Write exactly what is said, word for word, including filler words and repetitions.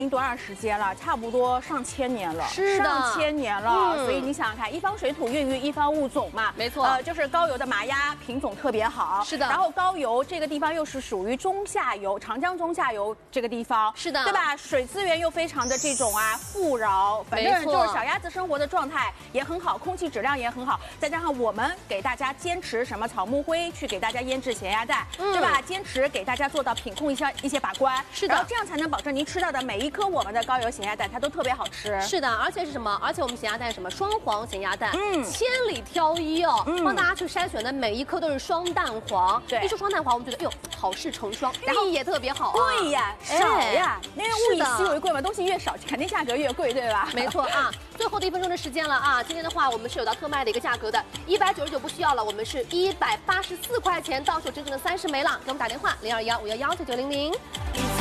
经多长时间了？差不多上千年了， 是的， 上千年了。 嗯、 所以你想想看，一方水土孕育一方物种嘛， 没错。 呃，就是高邮的麻鸭品种特别好， 是的。 然后高邮这个地方又是属于中下游，长江中下游这个地方， 是的， 对吧？水资源又非常的这种啊富饶，反正就是小鸭子生活的状态也很好，空气质量也很好，再加上我们给大家坚持什么草木灰去给大家腌制咸鸭蛋，嗯、对吧？坚持给大家做到品控一些一些把关， 是的， 然后这样才能保证您吃到的每一颗我们的高邮咸鸭蛋它都特别好吃。 是的，而且是什么？而且我们咸鸭蛋是什么？双黄咸鸭蛋，嗯，千里挑一哦，嗯、帮大家去筛选的每一颗都是双蛋黄。 对， 一说双蛋黄，我们觉得，哎呦，好事成双，然后也特别好啊。 对呀，少呀，因为物以稀为贵嘛，东西越少，肯定价格越贵，对吧？ 没错啊。最后的一分钟的时间了啊！今天的话，我们是有到特卖的一个价格的，一百九十九不需要了，我们是一百八十四块钱到手，整整的三十枚了。给我们打电话零二幺五幺幺九九零零。